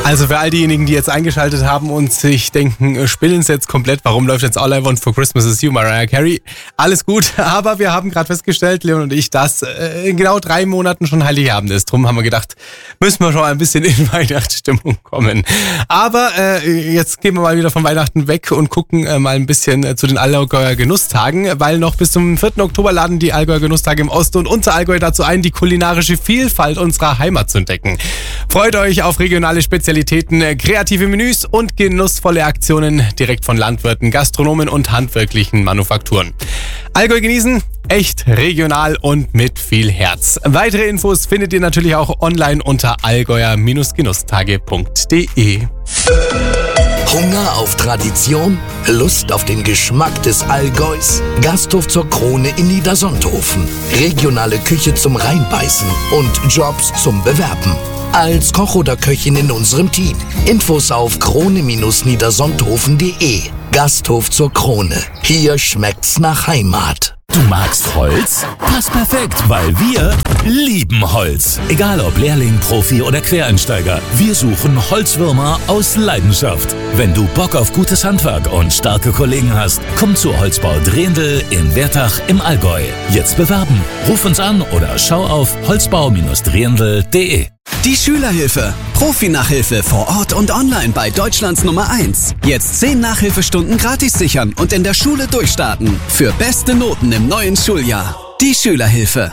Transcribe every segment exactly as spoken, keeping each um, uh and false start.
Also für all diejenigen, die jetzt eingeschaltet haben und sich denken, spinnen sie jetzt komplett, warum läuft jetzt All I Want for Christmas is You, Mariah Carey? Alles gut, aber wir haben gerade festgestellt, Leon und ich, dass äh, in genau drei Monaten schon Heiligabend ist. Drum haben wir gedacht, müssen wir schon ein bisschen in Weihnachtsstimmung kommen. Aber äh, jetzt gehen wir mal wieder von Weihnachten weg und gucken äh, mal ein bisschen äh, zu den Allgäuer Genusstagen, weil noch bis zum vierten Oktober laden die Allgäuer Genusstage im Ost- und Unterallgäu dazu ein, die kulinarische Vielfalt unserer Heimat zu entdecken. Freut euch auf regionale Spezialitäten, kreative Menüs und genussvolle Aktionen direkt von Landwirten, Gastronomen und handwerklichen Manufakturen. Allgäu genießen, echt regional und mit viel Herz. Weitere Infos findet ihr natürlich auch online unter allgäuer Genusstage punkt de. Hunger auf Tradition? Lust auf den Geschmack des Allgäus? Gasthof zur Krone in Niedersonthofen. Regionale Küche zum Reinbeißen und Jobs zum Bewerben. Als Koch oder Köchin in unserem Team. Infos auf krone niedersonthofen punkt de. Gasthof zur Krone. Hier schmeckt's nach Heimat. Du magst Holz? Passt perfekt, weil wir lieben Holz. Egal ob Lehrling, Profi oder Quereinsteiger, wir suchen Holzwürmer aus Leidenschaft. Wenn du Bock auf gutes Handwerk und starke Kollegen hast, komm zu Holzbau Drehendl in Wertach im Allgäu. Jetzt bewerben. Ruf uns an oder schau auf holzbau drehendl punkt de. Die Schülerhilfe. Profi-Nachhilfe vor Ort und online bei Deutschlands Nummer eins. Jetzt zehn Nachhilfestunden gratis sichern und in der Schule durchstarten. Für beste Noten im neuen Schuljahr. Die Schülerhilfe.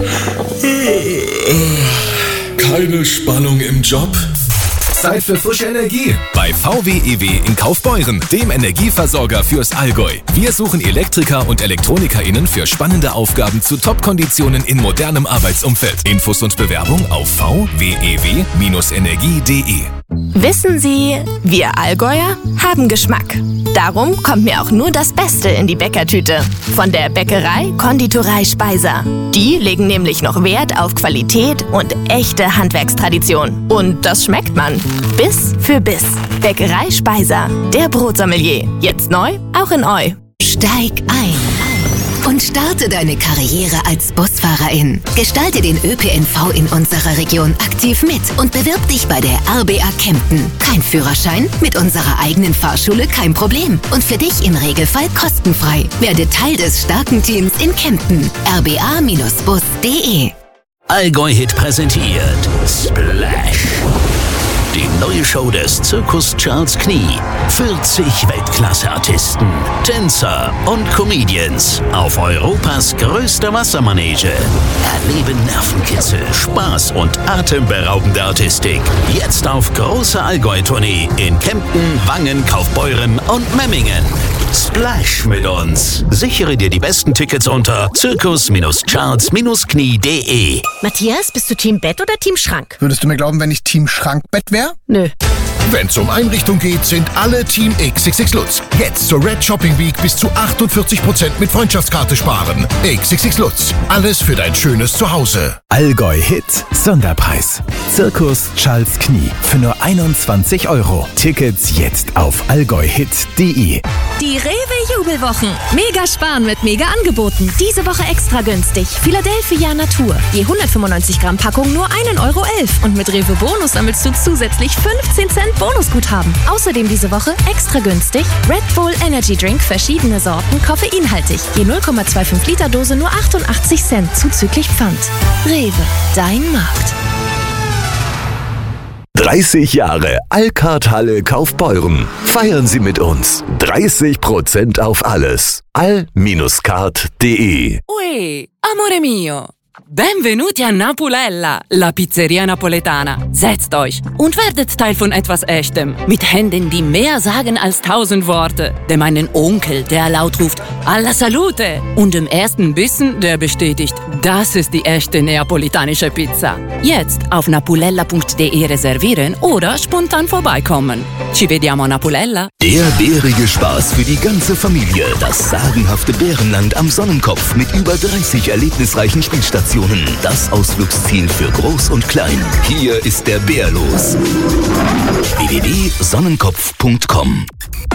Keine Spannung im Job? Zeit für frische Energie bei V W E W in Kaufbeuren, dem Energieversorger fürs Allgäu. Wir suchen Elektriker und ElektronikerInnen für spannende Aufgaben zu Top-Konditionen in modernem Arbeitsumfeld. Infos und Bewerbung auf v w e w Bindestrich energie punkt de. Wissen Sie, wir Allgäuer haben Geschmack. Darum kommt mir auch nur das Beste in die Bäckertüte. Von der Bäckerei Konditorei Speiser. Die legen nämlich noch Wert auf Qualität und echte Handwerkstradition. Und das schmeckt man. Biss für Biss. Bäckerei Speiser. Der Brotsommelier. Jetzt neu, auch in Eu. Steig ein und starte deine Karriere als Busfahrerin. Gestalte den Ö P N V in unserer Region aktiv mit und bewirb dich bei der R B A Kempten. Kein Führerschein? Mit unserer eigenen Fahrschule kein Problem. Und für dich im Regelfall kostenfrei. Werde Teil des starken Teams in Kempten. r b a Bindestrich bus punkt de. Allgäu-Hit präsentiert Splash. Die neue Show des Zirkus Charles Knie. vierzig Weltklasse-Artisten, Tänzer und Comedians auf Europas größter Wassermanege. Erleben Nervenkitzel, Spaß und atemberaubende Artistik. Jetzt auf großer Allgäu-Tournee in Kempten, Wangen, Kaufbeuren und Memmingen. Splash mit uns. Sichere dir die besten Tickets unter zirkus charles knie punkt de. Matthias, bist du Team Bett oder Team Schrank? Würdest du mir glauben, wenn ich Team Schrankbett wäre? Nö. Wenn es um Einrichtung geht, sind alle Team X X X Lutz. Jetzt zur Red Shopping Week bis zu achtundvierzig Prozent mit Freundschaftskarte sparen. X X X Lutz. Alles für dein schönes Zuhause. Allgäu Hit. Sonderpreis. Zirkus Charles Knie für nur einundzwanzig Euro. Tickets jetzt auf allgäu hit punkt de. Die Rewe-Jubelwochen. Mega sparen mit Mega-Angeboten. Diese Woche extra günstig. Philadelphia Natur. Je hundertfünfundneunzig Gramm Packung nur ein Euro elf. Und mit Rewe Bonus sammelst du zusätzlich fünfzehn Cent Bonusguthaben. Außerdem diese Woche extra günstig Red Bull Energy Drink, verschiedene Sorten, koffeinhaltig. Je null Komma fünfundzwanzig Liter Dose nur achtundachtzig Cent zuzüglich Pfand. Rewe, dein Markt. dreißig Jahre Alcard-Halle Kaufbeuren. Feiern Sie mit uns. dreißig Prozent auf alles. all card punkt de. Ui, amore mio. Benvenuti a Napulella, la Pizzeria Napoletana. Setzt euch und werdet Teil von etwas Echtem. Mit Händen, die mehr sagen als tausend Worte. Dem einen Onkel, der laut ruft, alla salute. Und dem ersten Bissen, der bestätigt, das ist die echte neapolitanische Pizza. Jetzt auf napulella punkt de reservieren oder spontan vorbeikommen. Ci vediamo a Napulella. Der bärige Spaß für die ganze Familie. Das sagenhafte Bärenland am Sonnenkopf mit über dreißig erlebnisreichen Spielstationen. Das Ausflugsziel für Groß und Klein. Hier ist der Bär los. w w w punkt sonnenkopf punkt com